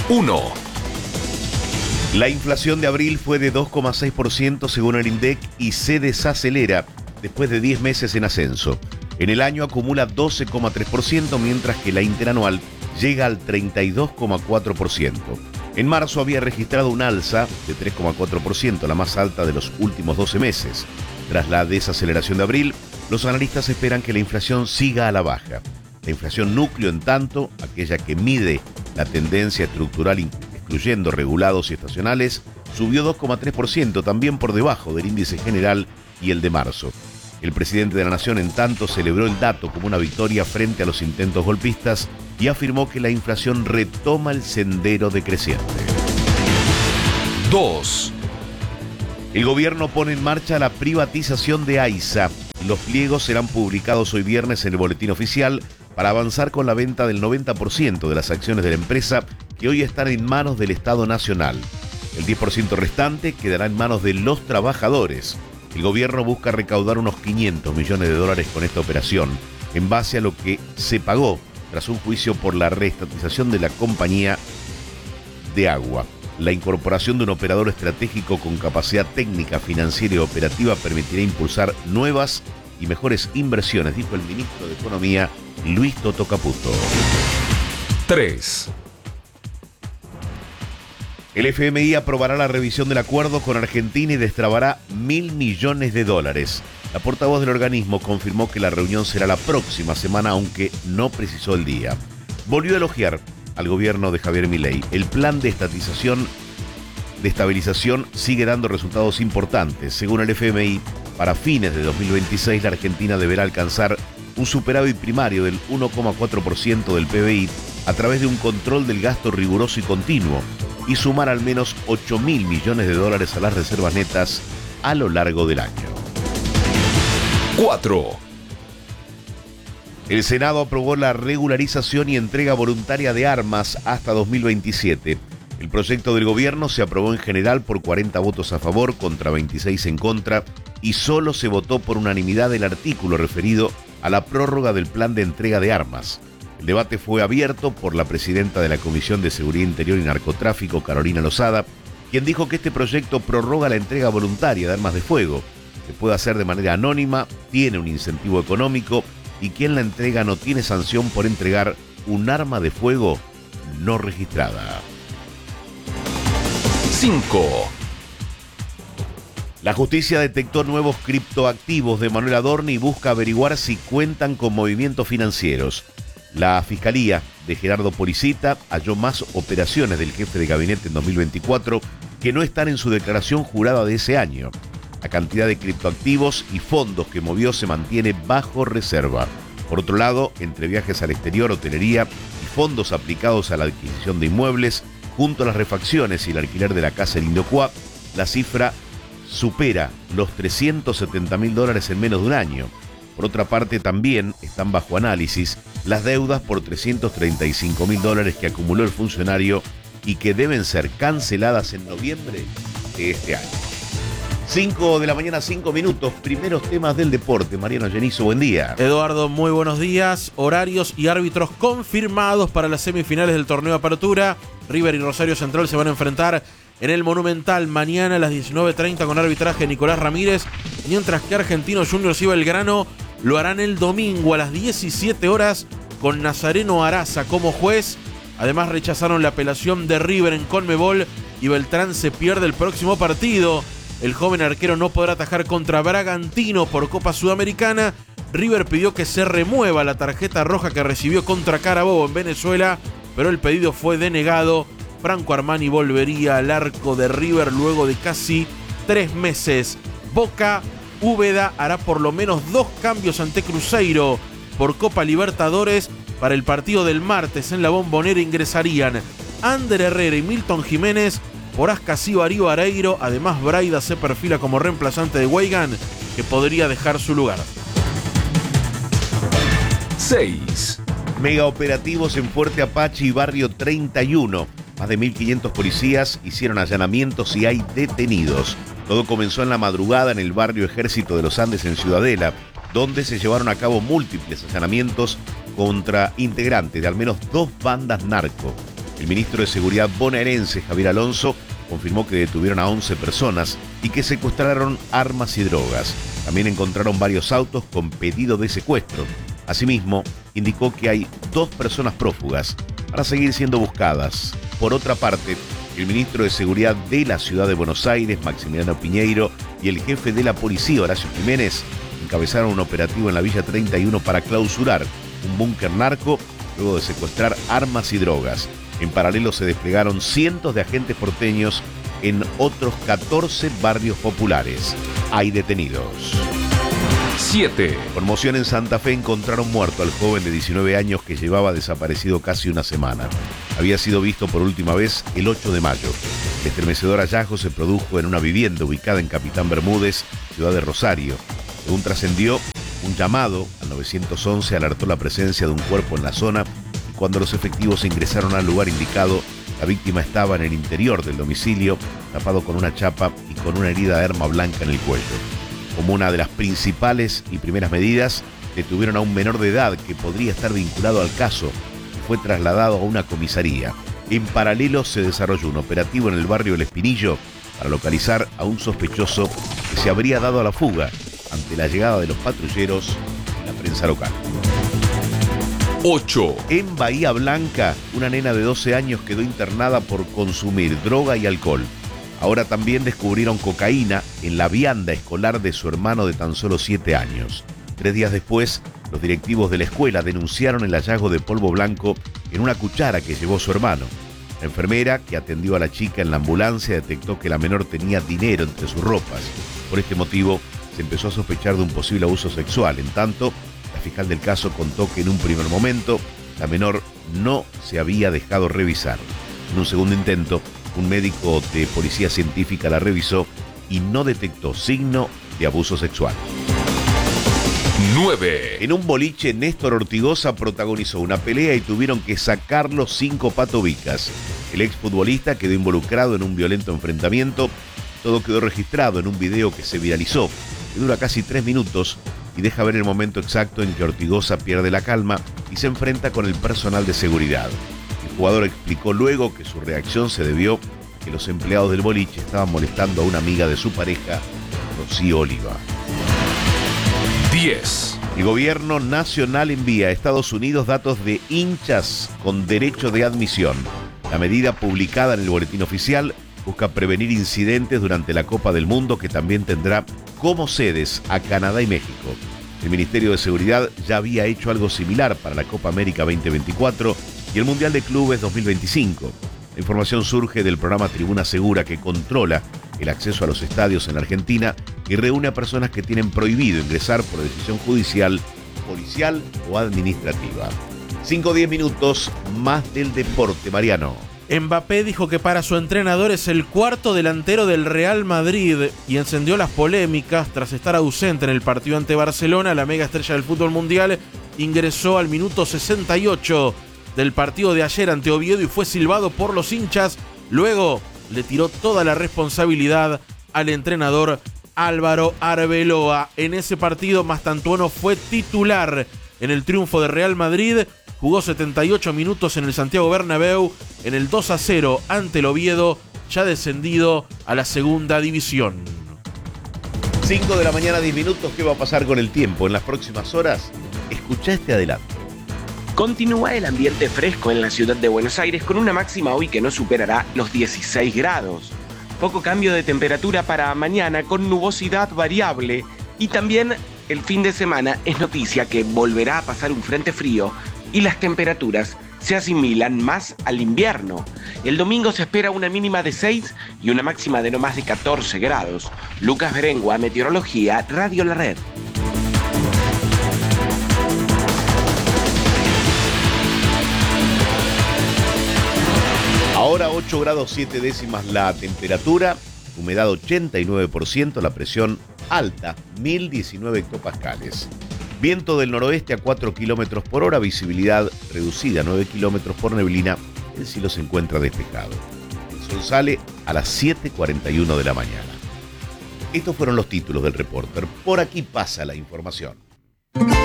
1. La inflación de abril fue de 2,6% según el INDEC y se desacelera después de 10 meses en ascenso. En el año acumula 12,3%, mientras que la interanual llega al 32,4%. En marzo había registrado un alza de 3,4%, la más alta de los últimos 12 meses. Tras la desaceleración de abril, los analistas esperan que la inflación siga a la baja. La inflación núcleo, en tanto, aquella que mide la tendencia estructural excluyendo regulados y estacionales, subió 2,3%, también por debajo del índice general y el de marzo. El presidente de la Nación, en tanto, celebró el dato como una victoria frente a los intentos golpistas y afirmó que la inflación retoma el sendero decreciente. 2. El gobierno pone en marcha la privatización de AISA. Los pliegos serán publicados hoy viernes en el boletín oficial para avanzar con la venta del 90% de las acciones de la empresa que hoy están en manos del Estado Nacional. El 10% restante quedará en manos de los trabajadores. El gobierno busca recaudar unos 500 millones de dólares con esta operación, en base a lo que se pagó tras un juicio por la reestatización de la compañía de agua. La incorporación de un operador estratégico con capacidad técnica, financiera y operativa permitirá impulsar nuevas y mejores inversiones, dijo el ministro de Economía, Luis Toto Caputo. 3. El FMI aprobará la revisión del acuerdo con Argentina y destrabará $1.000 millones. La portavoz del organismo confirmó que la reunión será la próxima semana, aunque no precisó el día. Volvió a elogiar al gobierno de Javier Milei. El plan de estabilización sigue dando resultados importantes. Según el FMI, para fines de 2026 la Argentina deberá alcanzar un superávit primario del 1,4% del PBI a través de un control del gasto riguroso y continuo y sumar al menos $8.000 millones a las reservas netas a lo largo del año. 4. El Senado aprobó la regularización y entrega voluntaria de armas hasta 2027. El proyecto del gobierno se aprobó en general por 40 votos a favor contra 26 en contra y solo se votó por unanimidad el artículo referido a la prórroga del plan de entrega de armas. El debate fue abierto por la presidenta de la Comisión de Seguridad Interior y Narcotráfico, Carolina Lozada, quien dijo que este proyecto prorroga la entrega voluntaria de armas de fuego. Se puede hacer de manera anónima, tiene un incentivo económico y quien la entrega no tiene sanción por entregar un arma de fuego no registrada. 5. La justicia detectó nuevos criptoactivos de Manuel Adorni y busca averiguar si cuentan con movimientos financieros. La Fiscalía de Gerardo Policita halló más operaciones del jefe de gabinete en 2024 que no están en su declaración jurada de ese año. La cantidad de criptoactivos y fondos que movió se mantiene bajo reserva. Por otro lado, entre viajes al exterior, hotelería y fondos aplicados a la adquisición de inmuebles, junto a las refacciones y el alquiler de la casa en Indocuá, la cifra supera los $370.000 en menos de un año. Por otra parte, también están bajo análisis las deudas por $335.000 que acumuló el funcionario y que deben ser canceladas en noviembre de este año. 5 de la mañana, 5 minutos, primeros temas del deporte. Mariano Genizo, buen día. Eduardo, muy buenos días. Horarios y árbitros confirmados para las semifinales del torneo Apertura. River y Rosario Central se van a enfrentar en el Monumental mañana a las 19:30 con arbitraje Nicolás Ramírez, mientras que Argentinos Juniors y Belgrano lo harán el domingo a las 17 horas con Nazareno Araza como juez. Además rechazaron la apelación de River en Conmebol y Beltrán se pierde el próximo partido. El joven arquero no podrá atajar contra Bragantino por Copa Sudamericana. River pidió que se remueva la tarjeta roja que recibió contra Carabobo en Venezuela, pero el pedido fue denegado. Franco Armani volvería al arco de River luego de casi 3 meses. Boca, Úbeda hará por lo menos 2 cambios ante Cruzeiro por Copa Libertadores. Para el partido del martes en la Bombonera ingresarían Ander Herrera y Milton Jiménez por Ascasío Arío Areiro. Además, Braida se perfila como reemplazante de Weigan, que podría dejar su lugar. 6. Mega operativos en Fuerte Apache y Barrio 31. Más de 1.500 policías hicieron allanamientos y hay detenidos. Todo comenzó en la madrugada en el barrio Ejército de los Andes en Ciudadela, donde se llevaron a cabo múltiples allanamientos contra integrantes de al menos 2 bandas narco. El ministro de Seguridad bonaerense, Javier Alonso, confirmó que detuvieron a 11 personas y que secuestraron armas y drogas. También encontraron varios autos con pedido de secuestro. Asimismo, indicó que hay 2 personas prófugas para seguir siendo buscadas. Por otra parte, el ministro de Seguridad de la Ciudad de Buenos Aires, Maximiliano Piñeiro, y el jefe de la policía, Horacio Jiménez, encabezaron un operativo en la Villa 31 para clausurar un búnker narco luego de secuestrar armas y drogas. En paralelo se desplegaron cientos de agentes porteños en otros 14 barrios populares. Hay detenidos. 7, Conmoción en Santa Fe. Encontraron muerto al joven de 19 años que llevaba desaparecido casi una semana. Había sido visto por última vez el 8 de mayo. El estremecedor hallazgo se produjo en una vivienda ubicada en Capitán Bermúdez, ciudad de Rosario. Según trascendió, un llamado al 911 alertó la presencia de un cuerpo en la zona y cuando los efectivos ingresaron al lugar indicado, la víctima estaba en el interior del domicilio, tapado con una chapa y con una herida de arma blanca en el cuello. Como una de las principales y primeras medidas, detuvieron a un menor de edad que podría estar vinculado al caso y fue trasladado a una comisaría. En paralelo se desarrolló un operativo en el barrio El Espinillo para localizar a un sospechoso que se habría dado a la fuga ante la llegada de los patrulleros y la prensa local. 8, En Bahía Blanca, una nena de 12 años quedó internada por consumir droga y alcohol. Ahora también descubrieron cocaína en la vianda escolar de su hermano de tan solo 7 años. 3 días después, los directivos de la escuela denunciaron el hallazgo de polvo blanco en una cuchara que llevó su hermano. La enfermera que atendió a la chica en la ambulancia detectó que la menor tenía dinero entre sus ropas. Por este motivo, se empezó a sospechar de un posible abuso sexual. En tanto, la fiscal del caso contó que en un primer momento la menor no se había dejado revisar. En un segundo intento, un médico de policía científica la revisó y no detectó signo de abuso sexual. 9, En un boliche, Néstor Ortigosa protagonizó una pelea y tuvieron que sacarlo 5 patobicas. El exfutbolista quedó involucrado en un violento enfrentamiento. Todo quedó registrado en un video que se viralizó, que dura casi 3 minutos y deja ver el momento exacto en que Ortigosa pierde la calma y se enfrenta con el personal de seguridad. El jugador explicó luego que su reacción se debió a que los empleados del boliche estaban molestando a una amiga de su pareja, Rocío Oliva. 10, El gobierno nacional envía a Estados Unidos datos de hinchas con derecho de admisión. La medida publicada en el boletín oficial busca prevenir incidentes durante la Copa del Mundo, que también tendrá como sedes a Canadá y México. El Ministerio de Seguridad ya había hecho algo similar para la Copa América 2024 y el Mundial de Clubes 2025. La información surge del programa Tribuna Segura, que controla el acceso a los estadios en la Argentina y reúne a personas que tienen prohibido ingresar por decisión judicial, policial o administrativa. 5 o 10 minutos más del deporte, Mariano. Mbappé dijo que para su entrenador es el cuarto delantero del Real Madrid y encendió las polémicas tras estar ausente en el partido ante Barcelona. La mega estrella del fútbol mundial ingresó al minuto 68 del partido de ayer ante Oviedo y fue silbado por los hinchas. Luego le tiró toda la responsabilidad al entrenador Álvaro Arbeloa. En ese partido, Mastantuono fue titular en el triunfo de Real Madrid. Jugó 78 minutos en el Santiago Bernabéu en el 2-0 ante el Oviedo, ya descendido a la segunda división. 5 de la mañana, 10 minutos. ¿Qué va a pasar con el tiempo en las próximas horas? Escuchá este adelanto. Continúa el ambiente fresco en la ciudad de Buenos Aires con una máxima hoy que no superará los 16 grados. Poco cambio de temperatura para mañana con nubosidad variable y también el fin de semana es noticia que volverá a pasar un frente frío y las temperaturas se asimilan más al invierno. El domingo se espera una mínima de 6 y una máxima de no más de 14 grados. Lucas Berengua, Meteorología, Radio La Red. Ahora 8 grados 7 décimas la temperatura, humedad 89%, la presión alta, 1019 hectopascales. Viento del noroeste a 4 kilómetros por hora, visibilidad reducida a 9 kilómetros por neblina, el cielo se encuentra despejado. El sol sale a las 7:41 de la mañana. Estos fueron los títulos del Reporter. Por aquí pasa la información.